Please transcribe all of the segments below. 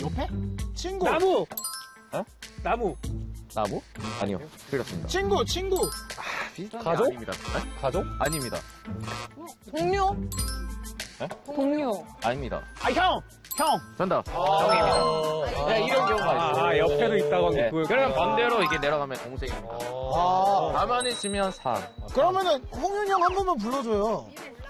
옆에? 친구. 나무. 어? 나무. 나무? 아니요. 틀렸습니다. 친구. 비슷한데 가족? 아닙니다. 네? 가족? 아닙니다. 동료? 네? 동료. 아닙니다. 아, 형. 정답. 형입니다. 네, 이런 경우가 있어요. 옆에도 있다고 네. 하고. 그러면 반대로 이게 내려가면 동생입니다. 가만히 있으면 산. 그러면은 홍윤이 형 한 번만 불러줘요.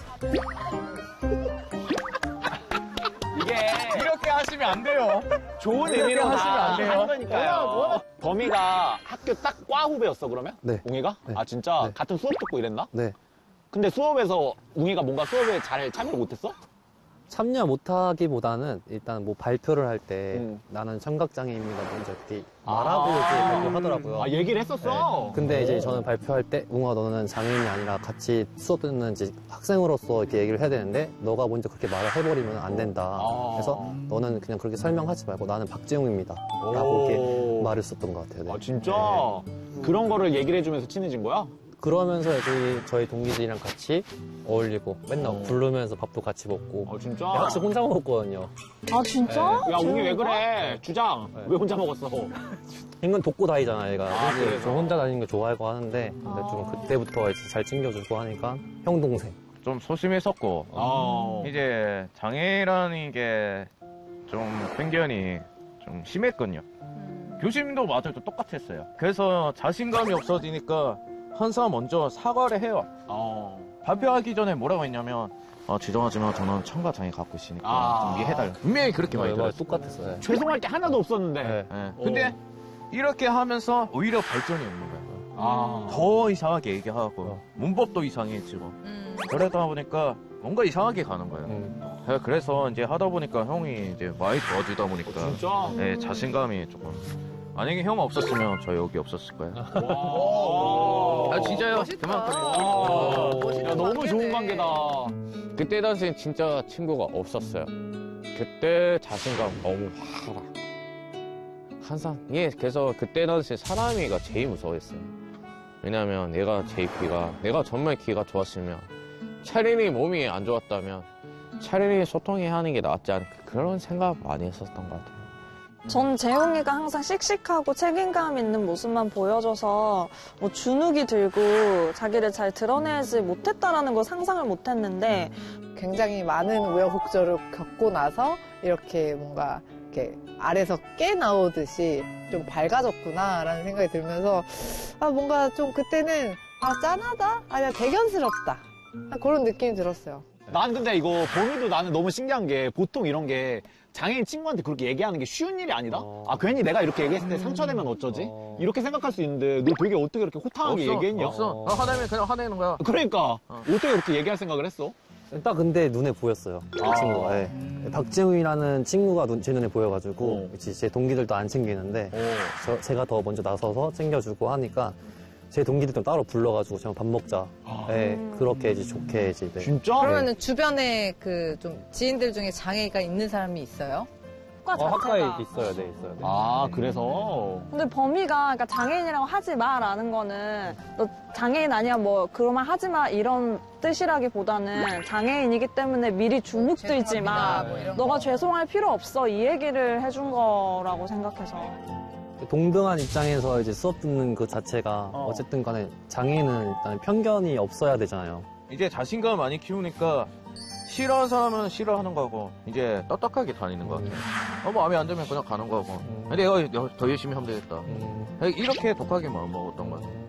이게 이렇게 하시면 안 돼요. 좋은 이렇게 의미로 하시면 안 돼요. 한 거니까요. 범이가 학교 딱 과 후배였어, 그러면? 네. 웅이가? 네. 아, 진짜? 네. 같은 수업 듣고 이랬나? 네. 근데 수업에서 웅이가 뭔가 수업에 잘 참여를 못했어? 참여 못하기보다는 일단 뭐 발표를 할 때 음. 나는 청각장애입니다 먼저 이렇게 말하고 이제 발표하더라고요. 아, 얘기를 했었어? 근데 이제 저는 발표할 때 웅아 너는 장애인이 아니라 같이 수업 듣는 이제 학생으로서 이렇게 얘기를 해야 되는데 너가 먼저 그렇게 말을 해버리면 안 된다. 그래서 너는 그냥 그렇게 설명하지 말고 나는 박재웅입니다. 라고 이렇게 말을 썼던 것 같아요. 네. 아, 진짜? 그런 거를 얘기를 해주면서 친해진 거야? 그러면서 이제 저희 동기들이랑 같이 어울리고 맨날 부르면서 밥도 같이 먹고 아, 진짜? 학식 혼자 먹었거든요. 아, 진짜? 야, 웅이 왜 그래? 주장. 왜 혼자 먹었어? 인간 돕고 다니잖아, 얘가. 아, 그래서? 저 혼자 다니는 거 좋아하고 하는데, 근데 좀 그때부터 이제 잘 챙겨주고 하니까 형 동생. 좀 소심했었고 이제 장애라는 게 좀 편견이 좀 심했거든요. 교수님도 맞아도 똑같았어요. 그래서 자신감이 없어지니까 항상 먼저 사과를 해요. 발표하기 전에 뭐라고 했냐면 죄송하지만 저는 청각장애 갖고 있으니까 좀 이해해달라. 분명히 그렇게 많이 들었어요. 똑같았어요. 죄송할 게 하나도 없었는데. 네. 근데 이렇게 하면서 오히려 발전이 없는 거예요. 더 이상하게 얘기하고 문법도 이상해지고 그러다 보니까 뭔가 이상하게 가는 거예요. 그래서 이제 하다 보니까 형이 이제 많이 도와주다 보니까 진짜? 네, 자신감이 조금. 만약에 형 없었으면 저 여기 없었을 거예요. 아 진짜요? 그만큼. 야, 너무 좋은 관계다. 그때 당시엔 진짜 친구가 없었어요. 그때 자신감 너무 하라. 항상 그래서 그때 당시에 사람이가 제일 무서워했어요. 왜냐면 내가 정말 귀가 좋았으면 차라리 몸이 안 좋았다면 차라리 소통해야 하는 게 낫지 않을까 그런 생각 많이 했었던 것 같아요. 전 재웅이가 항상 씩씩하고 책임감 있는 모습만 보여줘서 뭐 주눅이 들고 자기를 잘 드러내지 못했다라는 걸 상상을 못했는데 굉장히 많은 우여곡절을 겪고 나서 이렇게 뭔가 이렇게 알에서 깨 나오듯이 좀 밝아졌구나라는 생각이 들면서 뭔가 좀 그때는 짠하다? 아니야 대견스럽다. 그런 느낌이 들었어요. 난 근데 이거 범이도 나는 너무 신기한 게 보통 이런 게 장애인 친구한테 그렇게 얘기하는 게 쉬운 일이 아니다? 괜히 내가 이렇게 얘기했을 때 상처되면 어쩌지? 이렇게 생각할 수 있는데 너 되게 어떻게 그렇게 호탕하게 얘기했냐? 없어. 화내면 그냥 화내는 거야. 그러니까 어떻게 그렇게 얘기할 생각을 했어? 딱 근데 눈에 보였어요. 그 친구가. 예. 박재웅이라는 친구가 제 눈에 보여가지고 이제 제 동기들도 안 챙기는데 제가 더 먼저 나서서 챙겨주고 하니까 제 동기들도 따로 불러가지고 저랑 밥 먹자. 네, 그렇게 이제 좋게 이제. 네. 진짜? 그러면은 주변에 그 좀 지인들 중에 장애가 있는 사람이 있어요? 과 자체가. 학과에 있어요, 네, 있어요. 네. 아, 그래서? 근데 범이가 그러니까 장애인이라고 하지 마라는 거는 너 장애인 아니야 뭐 그런 말 하지 마 이런 뜻이라기보다는 장애인이기 때문에 미리 주눅 들지 마. 뭐 이런 너가 거. 죄송할 필요 없어 이 얘기를 해준 거라고 생각해서. 동등한 입장에서 이제 수업 듣는 그 자체가 어쨌든 간에 장애인은 일단 편견이 없어야 되잖아요. 이제 자신감 많이 키우니까 싫어하는 사람은 싫어하는 거고 이제 떳떳하게 다니는 거 같아요. 마음에 안 들면 그냥 가는 거고. 내가 더 열심히 하면 되겠다. 이렇게 독하게 마음 먹었던 거 같아요.